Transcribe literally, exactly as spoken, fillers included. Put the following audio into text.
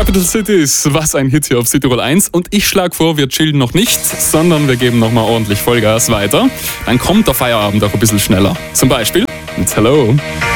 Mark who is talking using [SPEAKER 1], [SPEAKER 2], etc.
[SPEAKER 1] Capital Cities, was ein Hit hier auf Südtirol eins. Und ich schlage vor, wir chillen noch nicht, sondern wir geben nochmal ordentlich Vollgas weiter. Dann kommt der Feierabend auch ein bisschen schneller. Zum Beispiel mit Hello.